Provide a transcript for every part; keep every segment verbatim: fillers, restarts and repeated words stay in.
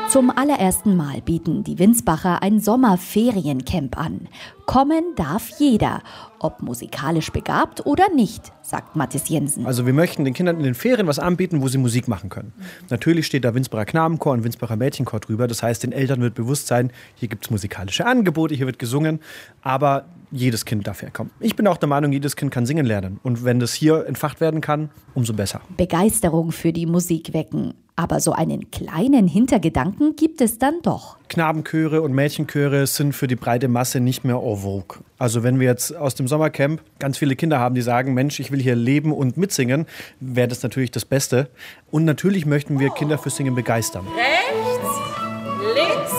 Zum allerersten Mal bieten die Winsbacher ein Sommerferiencamp an. Kommen darf jeder, ob musikalisch begabt oder nicht, sagt Mathis Jensen. Also wir möchten den Kindern in den Ferien was anbieten, wo sie Musik machen können. Natürlich steht da Winsbacher Knabenchor und Winsbacher Mädchenchor drüber. Das heißt, den Eltern wird bewusst sein, hier gibt es musikalische Angebote, hier wird gesungen. Aber jedes Kind darf herkommen. Ich bin auch der Meinung, jedes Kind kann singen lernen. Und wenn das hier entfacht werden kann, umso besser. Begeisterung für die Musik wecken. Aber so einen kleinen Hintergedanken gibt es dann doch. Knabenchöre und Mädchenchöre sind für die breite Masse nicht mehr en vogue. Also wenn wir jetzt aus dem Sommercamp ganz viele Kinder haben, die sagen, Mensch, ich will hier leben und mitsingen, wäre das natürlich das Beste. Und natürlich möchten wir Kinder für Singen begeistern. Rechts, links,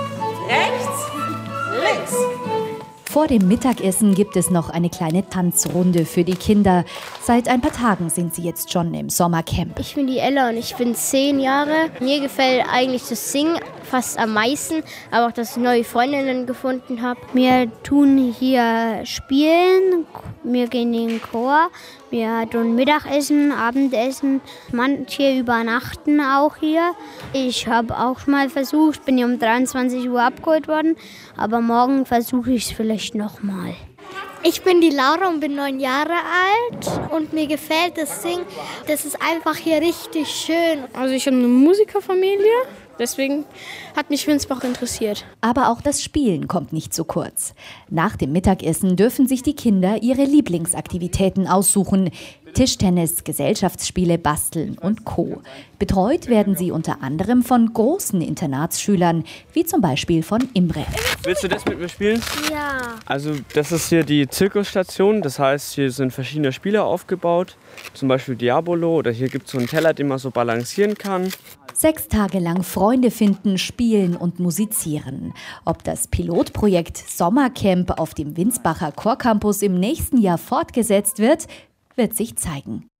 rechts, links. Vor dem Mittagessen gibt es noch eine kleine Tanzrunde für die Kinder. Seit ein paar Tagen sind sie jetzt schon im Sommercamp. Ich bin die Ella und ich bin zehn Jahre. Mir gefällt eigentlich das Singen fast am meisten, aber auch, dass ich neue Freundinnen gefunden habe. Wir tun hier spielen, wir gehen in den Chor, wir tun Mittagessen, Abendessen. Manche übernachten auch hier. Ich habe auch mal versucht, bin ja um dreiundzwanzig Uhr abgeholt worden, aber morgen versuche ich es vielleicht nochmal. Ich bin die Laura und bin neun Jahre alt und mir gefällt das Singen. Das ist einfach hier richtig schön. Also ich habe eine Musikerfamilie, deswegen hat mich Winsbach interessiert. Aber auch das Spielen kommt nicht zu kurz. Nach dem Mittagessen dürfen sich die Kinder ihre Lieblingsaktivitäten aussuchen. Tischtennis, Gesellschaftsspiele, Basteln und Co. Betreut werden sie unter anderem von großen Internatsschülern, wie zum Beispiel von Imre. Willst du das mit mir spielen? Ja. Also das ist hier die Zirkusstation, das heißt, hier sind verschiedene Spiele aufgebaut, zum Beispiel Diabolo, oder hier gibt es so einen Teller, den man so balancieren kann. Sechs Tage lang Freunde finden, spielen und musizieren. Ob das Pilotprojekt Sommercamp auf dem Winsbacher Chorcampus im nächsten Jahr fortgesetzt wird, wird sich zeigen.